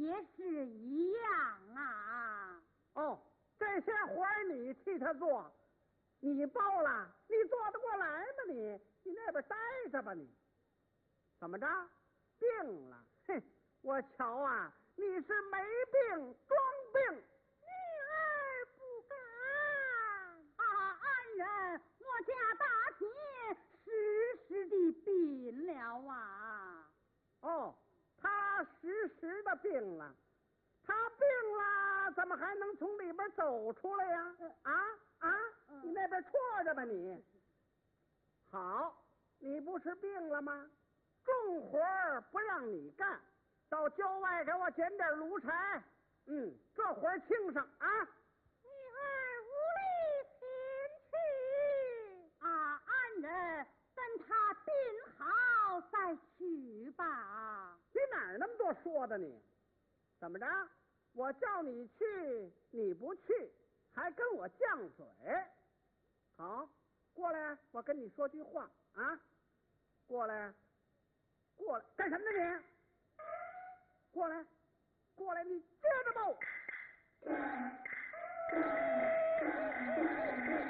也是一样啊。 哦，这些活儿你替他做，你包了，你做得过来吗？你那边待着吧你。怎么着？病了？哼，我瞧啊，你是没病装病。 女儿不敢啊，安人，我家大姐时的病了啊。 哦，他时的病了，他病了，怎么还能从里边走出来呀？你那边戳着吧你。好，你不是病了吗？重活儿不让你干，到郊外给我捡点炉柴。这活儿轻上啊。 女儿无力前去啊，安人，等他病好再去吧。 你哪儿那么多说的你？怎么着？我叫你去，你不去，还跟我犟嘴。好，过来，我跟你说句话啊。过来，干什么呢你？过来，你接着吧。